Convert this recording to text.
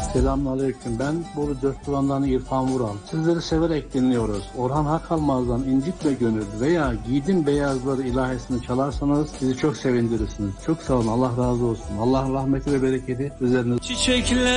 Selamünaleyküm. Ben Bolu Dört Duvan'dan İrfan Vural. Sizleri severek dinliyoruz. Orhan Hakalmaz'dan İncitme Gönül veya Giydim Beyazları ilahisini çalarsanız bizi çok sevindirirsiniz. Çok sağ olun. Allah razı olsun. Allah rahmeti ve bereketi üzerinize. Çiçekler